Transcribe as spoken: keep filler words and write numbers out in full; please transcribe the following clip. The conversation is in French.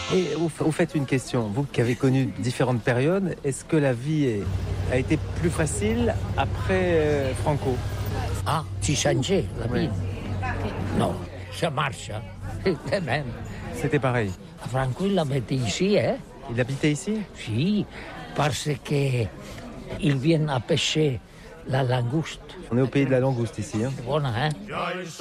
Et au, au fait, une question. Vous qui avez connu différentes périodes, est-ce que la vie est- a été plus facile après euh, Franco? Ah, si changé la Oui. vie. Non, ça marche. Hein. De même. C'était pareil. Franco, il habitait ici, hein? Il habitait ici? Si, parce que ils viennent à pêcher la langouste. On est au pays de la langouste ici. Hein. Bon, hein?